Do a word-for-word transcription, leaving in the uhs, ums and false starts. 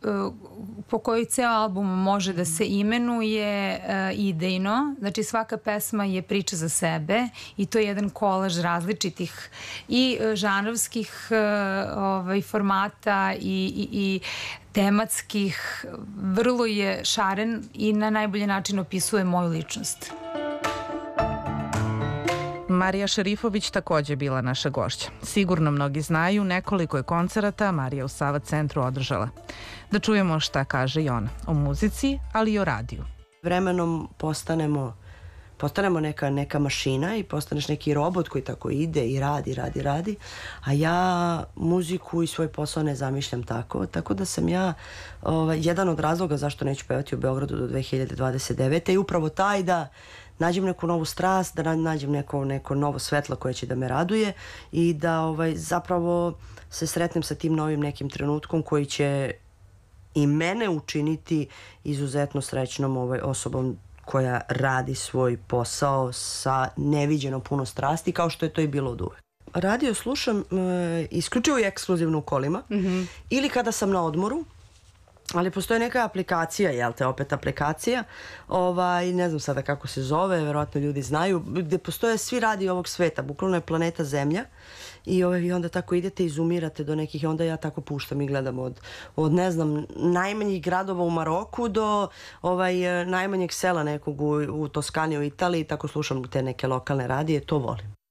po kojoj ceo album može da se imenuje idejno. Znači svaka pesma je priča za sebe i to je jedan kolaž različitih i žanrovskih formata i tematskih. Vrlo je šaren i na najbolji način opisuje moju ličnost. Marija Šerifović takođe bila naša gošća. Sigurno mnogi znaju, nekoliko je koncerata Marija u Sava centru održala. Da čujemo šta kaže i ona o muzici, ali i o radiju. Vremenom postanemo, postanemo neka, neka mašina i postaneš neki robot koji tako ide i radi, radi, radi, a ja muziku i svoj posao ne zamišljam tako. Tako da sam ja, ovaj, jedan od razloga zašto neću pevati u Beogradu do dve hiljade dvadeset devete je upravo taj da nađem neku novu strast, da nađem neko, neko novo svetlo koje će da me raduje i da ovaj, zapravo se sretnem sa tim novim nekim trenutkom koji će i mene učiniti izuzetno srećnom ovaj, osobom koja radi svoj posao sa neviđeno puno strasti, kao što je to i bilo od uvek. Radio slušam e, isključivo i ekskluzivno u kolima mm-hmm. ili kada sam na odmoru, ali postoje neka aplikacija, jel te, opet aplikacija, ovaj, ne znam sada kako se zove, verovatno ljudi znaju, gde postoje svi radi ovog sveta, bukvalno je planeta Zemlja i, ovaj, i onda tako idete i zoomirate do nekih i onda ja tako puštam i gledam od, od ne znam, najmanjih gradova u Maroku do ovaj, najmanjeg sela nekog u, u Toskani u Italiji, tako slušam te neke lokalne radije, to volim.